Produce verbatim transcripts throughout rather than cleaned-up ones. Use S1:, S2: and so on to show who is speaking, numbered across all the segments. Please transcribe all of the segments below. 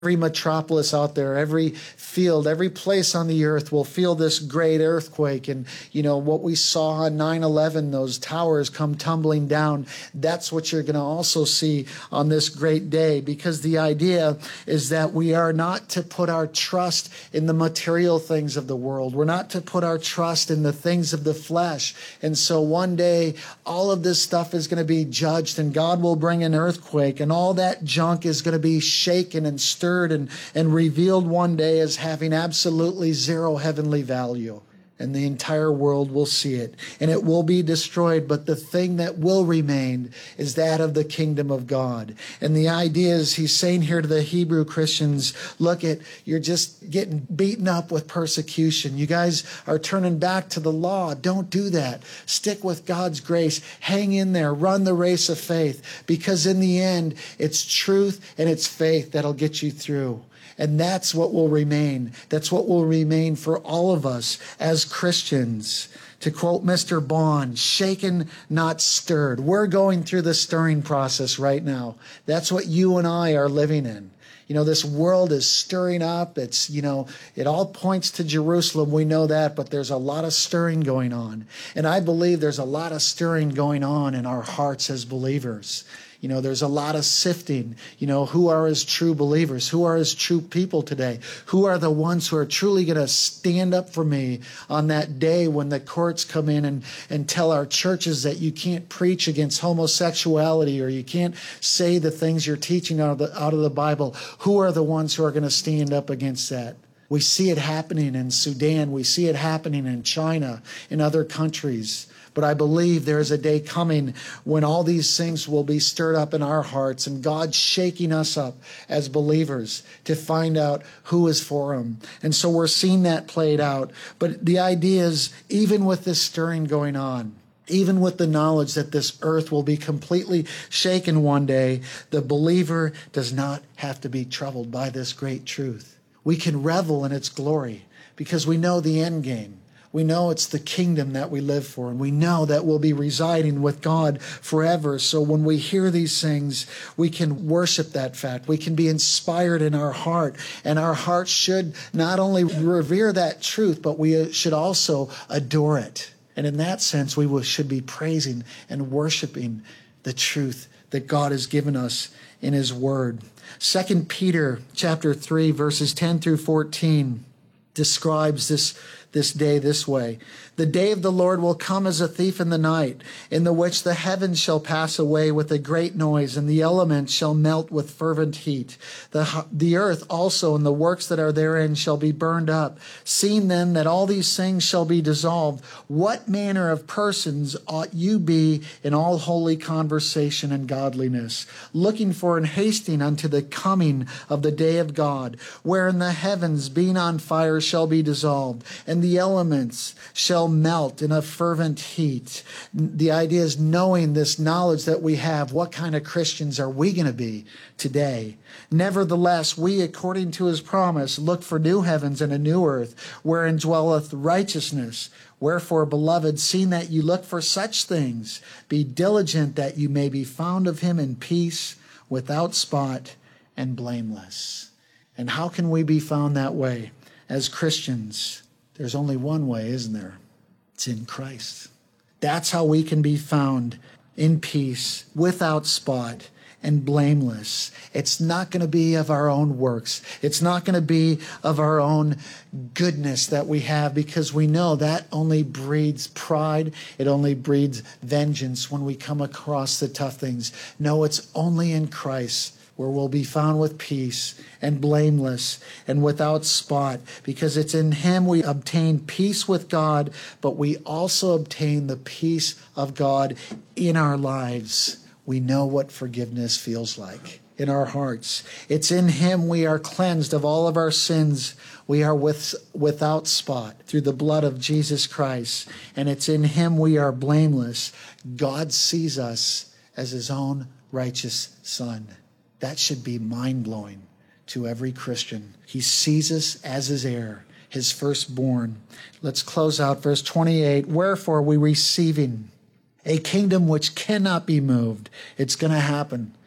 S1: Every metropolis out there, every field, every place on the earth will feel this great earthquake. And, you know, what we saw on nine eleven, those towers come tumbling down, that's what you're going to also see on this great day. Because the idea is that we are not to put our trust in the material things of the world. We're not to put our trust in the things of the flesh. And so one day, all of this stuff is going to be judged, and God will bring an earthquake, and all that junk is going to be shaken and stirred And, and revealed one day as having absolutely zero heavenly value. And the entire world will see it, and it will be destroyed. But the thing that will remain is that of the kingdom of God. And the idea is, he's saying here to the Hebrew Christians, look, at you're just getting beaten up with persecution. You guys are turning back to the law. Don't do that. Stick with God's grace. Hang in there. Run the race of faith. Because in the end, it's truth and it's faith that'll get you through. And that's what will remain. That's what will remain for all of us as Christians. To quote Mister Bond, shaken, not stirred. We're going through the stirring process right now. That's what you and I are living in. You know, this world is stirring up. It's, you know, it all points to Jerusalem. We know that, but there's a lot of stirring going on. And I believe there's a lot of stirring going on in our hearts as believers. You know, there's a lot of sifting. You know, who are his true believers? Who are his true people today? Who are the ones who are truly going to stand up for me on that day when the courts come in and, and tell our churches that you can't preach against homosexuality, or you can't say the things you're teaching out of the, out of the Bible? Who are the ones who are going to stand up against that? We see it happening in Sudan. We see it happening in China, in other countries. But I believe there is a day coming when all these things will be stirred up in our hearts, and God shaking us up as believers to find out who is for him. And so we're seeing that played out. But the idea is, even with this stirring going on, even with the knowledge that this earth will be completely shaken one day, the believer does not have to be troubled by this great truth. We can revel in its glory because we know the end game. We know it's the kingdom that we live for, and we know that we'll be residing with God forever. So when we hear these things, we can worship that fact. We can be inspired in our heart, and our heart should not only revere that truth, but we should also adore it. And in that sense, we will, should be praising and worshiping the truth that God has given us in his word. Second Peter chapter three, verses ten through fourteen describes this this day this way. The day of the Lord will come as a thief in the night, in the which the heavens shall pass away with a great noise, and the elements shall melt with fervent heat. The, the earth also and the works that are therein shall be burned up. Seeing then that all these things shall be dissolved, what manner of persons ought you be in all holy conversation and godliness, looking for and hasting unto the coming of the day of God, wherein the heavens being on fire shall be dissolved, and the elements shall melt in a fervent heat. The idea is knowing this knowledge that we have. What kind of Christians are we going to be today? Nevertheless, we, according to his promise, look for new heavens and a new earth, wherein dwelleth righteousness. Wherefore, beloved, seeing that you look for such things, be diligent that you may be found of him in peace, without spot, and blameless. And how can we be found that way as Christians? There's only one way, isn't there? It's in Christ. That's how we can be found in peace, without spot, and blameless. It's not going to be of our own works. It's not going to be of our own goodness that we have, because we know that only breeds pride. It only breeds vengeance when we come across the tough things. No, it's only in Christ where we'll be found with peace and blameless and without spot, because it's in him we obtain peace with God, but we also obtain the peace of God in our lives. We know what forgiveness feels like in our hearts. It's in him we are cleansed of all of our sins. We are with, without spot through the blood of Jesus Christ, and it's in him we are blameless. God sees us as his own righteous son. That should be mind-blowing to every Christian. He sees us as his heir, his firstborn. Let's close out verse twenty-eight. Wherefore we receiving a kingdom which cannot be moved. It's going to happen.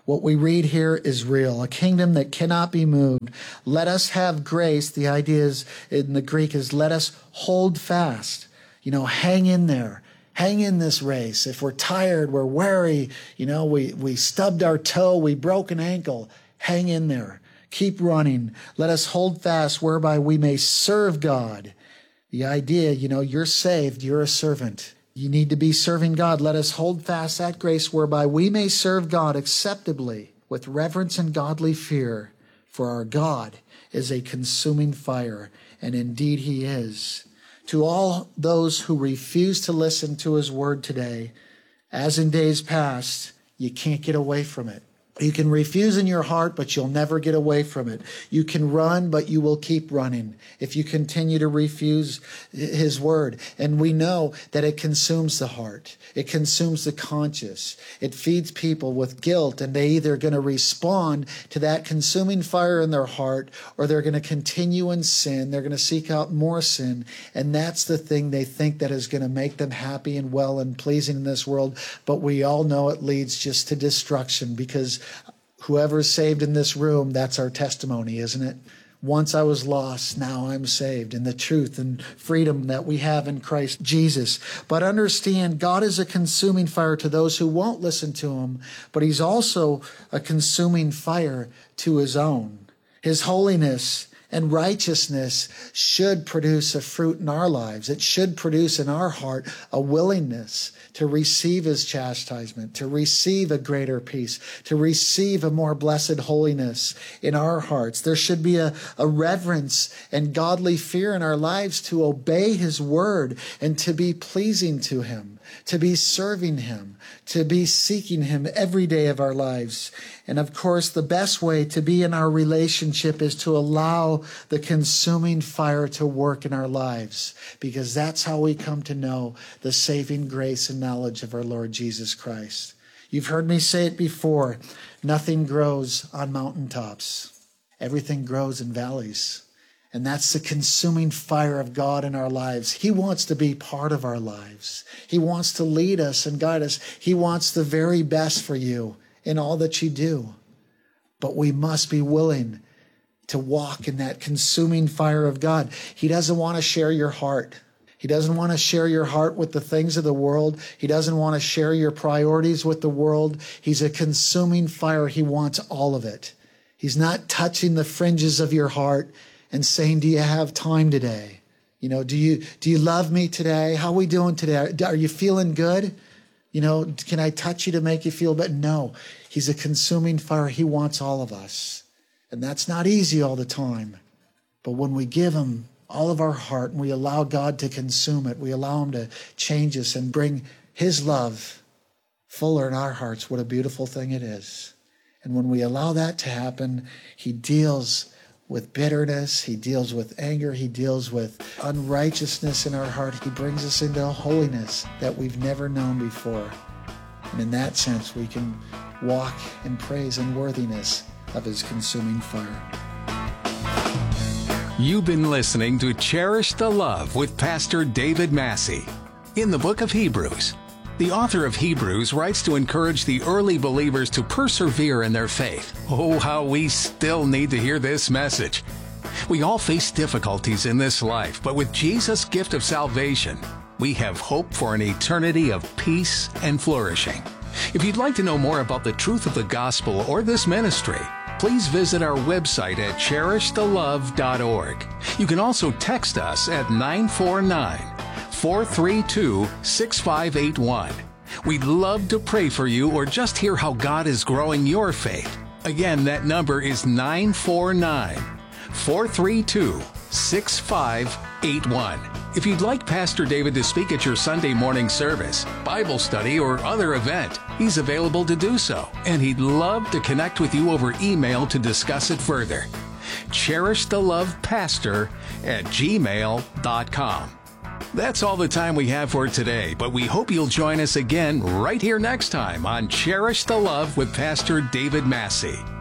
S1: What we read here is real, a kingdom that cannot be moved. Let us have grace. The idea is in the Greek is let us hold fast. You know, hang in there. Hang in this race. If we're tired, we're weary, you know, we, we stubbed our toe, we broke an ankle, hang in there. Keep running. Let us hold fast whereby we may serve God. The idea, you know, you're saved, you're a servant. You need to be serving God. Let us hold fast that grace whereby we may serve God acceptably with reverence and godly fear. For our God is a consuming fire, and indeed he is. To all those who refuse to listen to his word today, as in days past, you can't get away from it. You can refuse in your heart, but you'll never get away from it. You can run, but you will keep running if you continue to refuse his word. And we know that it consumes the heart. It consumes the conscience. It feeds people with guilt, and they either going to respond to that consuming fire in their heart, or they're going to continue in sin. They're going to seek out more sin. And that's the thing they think that is going to make them happy and well and pleasing in this world. But we all know it leads just to destruction, because whoever's saved in this room, that's our testimony, isn't it? Once I was lost, now I'm saved, in the truth and freedom that we have in Christ Jesus. But understand, God is a consuming fire to those who won't listen to him, but he's also a consuming fire to his own. His holiness and righteousness should produce a fruit in our lives. It should produce in our heart a willingness to receive his chastisement, to receive a greater peace, to receive a more blessed holiness in our hearts. There should be a, a reverence and godly fear in our lives to obey his word and to be pleasing to him, to be serving him, to be seeking him every day of our lives. And of course, the best way to be in our relationship is to allow the consuming fire to work in our lives, because that's how we come to know the saving grace and knowledge of our Lord Jesus Christ. You've heard me say it before, nothing grows on mountaintops. Everything grows in valleys. And that's the consuming fire of God in our lives. He wants to be part of our lives. He wants to lead us and guide us. He wants the very best for you in all that you do. But we must be willing to walk in that consuming fire of God. He doesn't want to share your heart. He doesn't want to share your heart with the things of the world. He doesn't want to share your priorities with the world. He's a consuming fire. He wants all of it. He's not touching the fringes of your heart and saying, do you have time today? You know, do you do you love me today? How are we doing today? Are you feeling good? You know, can I touch you to make you feel better? No, he's a consuming fire. He wants all of us. And that's not easy all the time. But when we give him all of our heart and we allow God to consume it, we allow him to change us and bring his love fuller in our hearts, what a beautiful thing it is. And when we allow that to happen, he deals with bitterness, he deals with anger, he deals with unrighteousness in our heart. He brings us into a holiness that we've never known before. And in that sense, we can walk in praise and worthiness of his consuming fire.
S2: You've been listening to Cherish the Love with Pastor David Massey. In the book of Hebrews, the author of Hebrews writes to encourage the early believers to persevere in their faith. Oh, how we still need to hear this message. We all face difficulties in this life, but with Jesus' gift of salvation, we have hope for an eternity of peace and flourishing. If you'd like to know more about the truth of the gospel or this ministry, please visit our website at cherish the love dot org. You can also text us at nine four nine, four three two, six five eight one. We'd love to pray for you or just hear how God is growing your faith. Again, that number is nine four nine, four three two, six five eight one. If you'd like Pastor David to speak at your Sunday morning service, Bible study, or other event, he's available to do so, and he'd love to connect with you over email to discuss it further. cherish the love pastor at gmail dot com. That's all the time we have for today, but we hope you'll join us again right here next time on Cherish the Love with Pastor David Massey.